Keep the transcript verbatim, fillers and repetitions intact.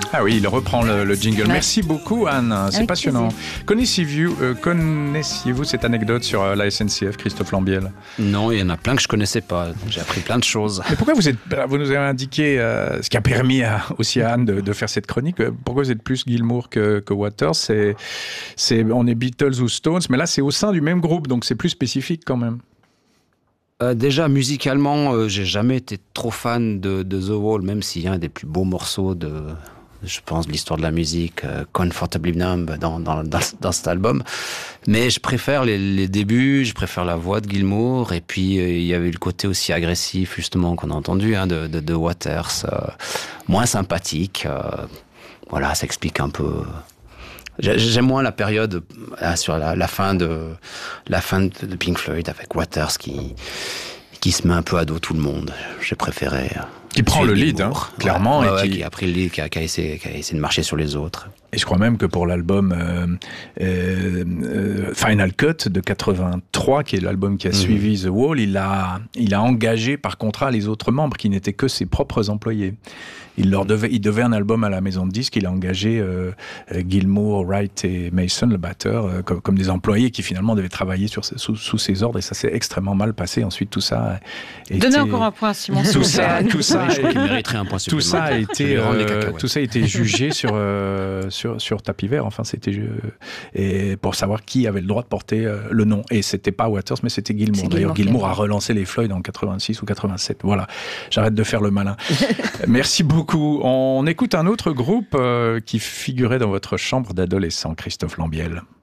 Ah oui, il reprend le, le jingle. Ouais. Merci beaucoup, Anne. C'est Avec passionnant. Connaissiez-vous, euh, connaissiez-vous cette anecdote sur euh, la S N C F, Christophe Lambiel? Non, il y en a plein que je connaissais pas. J'ai appris plein de choses. Mais pourquoi vous êtes, vous nous avez indiqué euh, ce qui a permis à, aussi à Anne de, de faire cette chronique. Pourquoi vous êtes plus Gilmour que, que Waters? C'est, c'est, on est Beatles ou Stones, mais là c'est au sein du même groupe, donc c'est plus spécifique quand même. Euh, déjà, musicalement, euh, j'ai jamais été trop fan de, de The Wall, même s'il y a un des plus beaux morceaux de, je pense, de l'histoire de la musique, euh, Comfortably Numb, dans, dans, dans, dans cet album. Mais je préfère les, les débuts, je préfère la voix de Gilmour, et puis euh, il y avait le côté aussi agressif, justement, qu'on a entendu, hein, de, de, de Waters, euh, moins sympathique. Euh, voilà, ça explique un peu... J'aime moins la période là, sur la, la fin de la fin de Pink Floyd avec Waters qui qui se met un peu à dos tout le monde. J'ai préféré. Qui prend le lead, hein, clairement, ouais, et ouais, qui... qui a pris le lead, qui a, qui a essayé, qui a essayé de marcher sur les autres. Et je crois même que pour l'album euh, euh, euh, Final Cut de quatre-vingt-trois, qui est l'album qui a mmh. suivi The Wall, il a il a engagé par contrat les autres membres qui n'étaient que ses propres employés. Il leur devait, il devait un album à la maison de disques. Il a engagé euh, Gilmour, Wright et Mason, le batteur, euh, comme, comme des employés qui finalement devaient travailler sur, sous, sous ses ordres. Et ça s'est extrêmement mal passé. Ensuite, tout ça. Donnez été... encore un point à Simon. Tout ça, tout ça, oui, je crois qu'il mériterait un point tout ça a été, euh, tout ça a été jugé sur euh, sur sur tapis vert. Enfin, c'était euh, et pour savoir qui avait le droit de porter euh, le nom. Et c'était pas Waters, mais c'était Gilmour. C'est D'ailleurs, Gilmour a relancé les Floyd en quatre-vingt-six ou quatre-vingt-sept. Voilà. J'arrête de faire le malin. Merci beaucoup. On écoute un autre groupe euh, qui figurait dans votre chambre d'adolescent, Christophe Lambiel.